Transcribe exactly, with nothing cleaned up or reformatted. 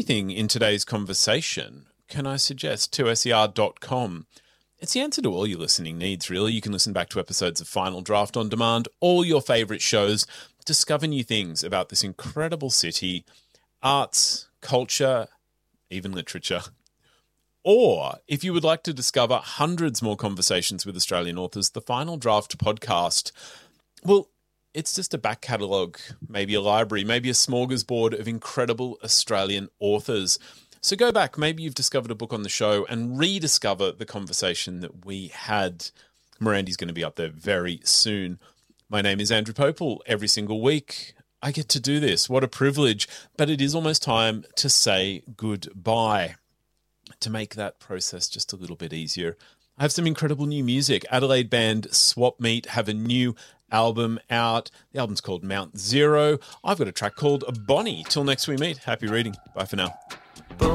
Anything in today's conversation, can I suggest two S E R dot com? It's the answer to all your listening needs, really. You can listen back to episodes of Final Draft on demand, all your favourite shows, discover new things about this incredible city, arts, culture, even literature. Or if you would like to discover hundreds more conversations with Australian authors, the Final Draft podcast, well, it's just a back catalogue, maybe a library, maybe a smorgasbord of incredible Australian authors. So go back, maybe you've discovered a book on the show and rediscover the conversation that we had. Mirandy's going to be up there very soon. My name is Andrew Popel. Every single week I get to do this. What a privilege. But it is almost time to say goodbye. To make that process just a little bit easier, I have some incredible new music. Adelaide band Swap Meet have a new album out. The album's called Mount Zero. I've got a track called Bonnie. Till next we meet. Happy reading. Bye for now.